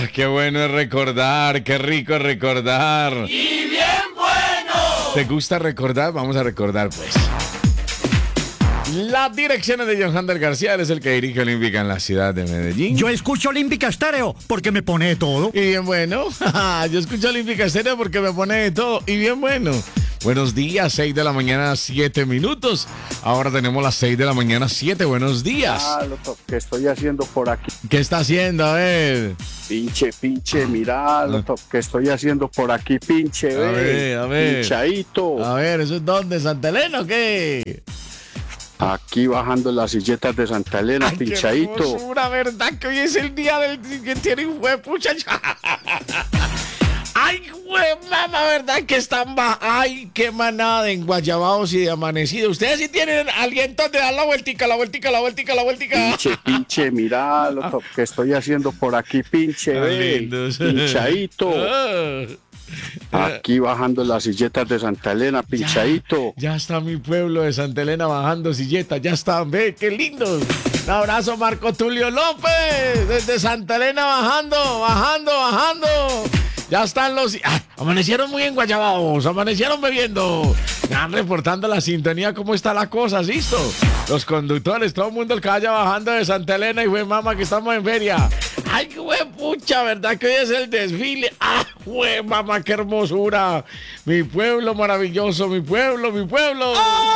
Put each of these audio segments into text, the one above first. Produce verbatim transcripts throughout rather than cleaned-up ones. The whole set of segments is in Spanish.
Ah, qué bueno es recordar, qué rico es recordar. ¡Y bien bueno! ¿Te gusta recordar? Vamos a recordar, pues. La dirección es de John Hander García, él es el que dirige Olímpica en la ciudad de Medellín. Yo escucho Olímpica Estéreo porque me pone de todo. Y bien bueno, yo escucho Olímpica Estéreo porque me pone de todo. Y bien bueno. Buenos días, seis de la mañana, siete minutos. Ahora tenemos las seis de la mañana, siete. Buenos días. Ah, lo que estoy haciendo por aquí. ¿Qué está haciendo? A ver. Pinche, pinche, mira lo que estoy haciendo por aquí, pinche, A ver, a ver. Pinchadito. A ver, ¿eso es dónde? ¿Santa Elena o qué? Aquí bajando las silletas de Santa Elena, Ay, pinchadito. Qué hermosura, ¿verdad? Que hoy es el día del que tiene un huepucha. Ay, güey, mamá, ¿verdad? Que están ba... Ay, qué manada de enguayabados y de amanecido. Ustedes sí tienen aliento de dar la vueltica, la vueltica, la vueltica, la vueltica. Pinche, pinche, mira lo que estoy haciendo por aquí, pinche, ve, pinchadito. Aquí bajando las silletas de Santa Elena, pinchadito. Ya, ya está mi pueblo de Santa Elena bajando silletas, ya están, ve, qué lindos. Un abrazo, Marco Tulio López, desde Santa Elena bajando, bajando, bajando. Ya están los... ¡Ah! Amanecieron muy enguayabados, amanecieron bebiendo. Están reportando la sintonía, cómo está la cosa, ¿listo? Los conductores, todo el mundo el que vaya bajando de Santa Elena y güey, mamá, que estamos en feria. ¡Ay, güey, pucha! ¿Verdad que hoy es el desfile? ¡Ah, güey, mamá, qué hermosura! Mi pueblo maravilloso, mi pueblo, mi pueblo.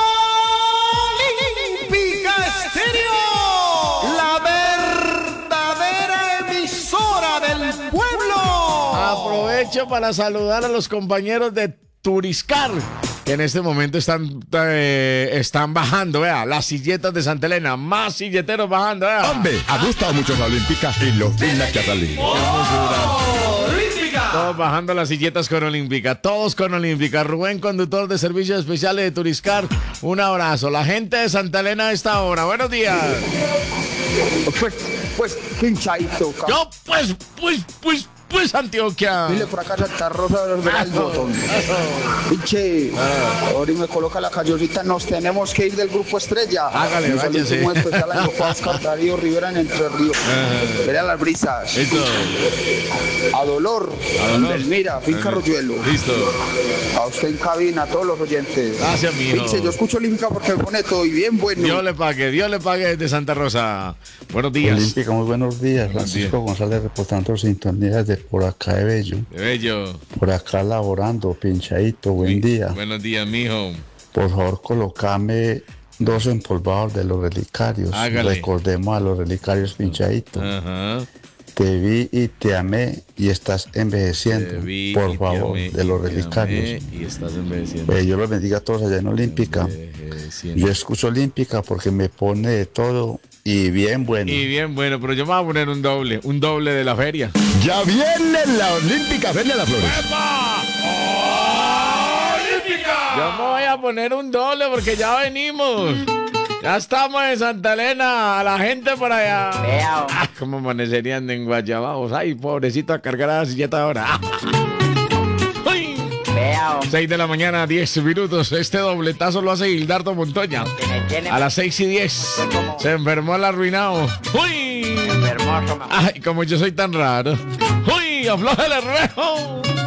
Olímpica Estéreo, la verdadera emisora del pueblo. Aprovecho para saludar a los compañeros de Turiscar, que en este momento están, eh, están bajando, vea, las silletas de Santa Elena, más silleteros bajando, vea. Hombre, ha gustado mucho la Olímpica y los días que ha salido. ¡Olímpica! Todos bajando las silletas con Olímpica, todos con Olímpica. Rubén, conductor de servicios especiales de Turiscar, un abrazo. La gente de Santa Elena a esta hora, buenos días. Pues, pues, pinchadito, cabrón. Yo, pues, pues, pues, pues, Antioquia. Dile por acá Santa Rosa de los Vegas Botón. Pinche, ahorita me coloca la callosita, nos tenemos que ir del grupo Estrella. Hágale, un saludo váyase. muy especial a mi papá Oscar Darío Rivera en Entre Ríos. Veré a las brisas. Listo. A Dolor, A Dolor. Delmira, Finca Royuelo. Listo. A usted en cabina, a todos los oyentes. Gracias, mijo. Pinche, yo escucho Olímpica porque me pone todo y bien bueno. Dios le pague, Dios le pague desde Santa Rosa. Buenos días. Olímpica, muy buenos días. Buenos Francisco días. González reportando sintonías de por acá de Bello. Qué bello. Por acá laborando, pinchadito, buen día. Buenos días, mijo. Por favor, colocame dos empolvados de los relicarios. Hágale. Recordemos a los relicarios, pinchadito. Ajá. Te vi y te amé y estás envejeciendo. Te vi por y te favor, amé de los y te relicarios. amé y estás envejeciendo. Eh, yo los bendiga a todos allá en Olímpica. Envejeciendo. Yo escucho Olímpica porque me pone de todo y bien bueno. Y bien, bueno, pero yo me voy a poner un doble, un doble de la feria. Ya viene la Olímpica Feria de las Flores. Yo me voy a poner un doble porque ya venimos. Ya estamos en Santa Elena, a la gente por allá. Ah, ¿cómo amanecerían de enguayabados? Ay, pobrecito, a cargar a la silleta ahora. Uy. seis de la mañana, diez minutos. Este dobletazo lo hace Hildardo Montoya. A las seis y diez. Se enfermó el arruinado. ¡Uy! Ay, como yo soy tan raro. ¡Uy! ¡Afloja el arrejo!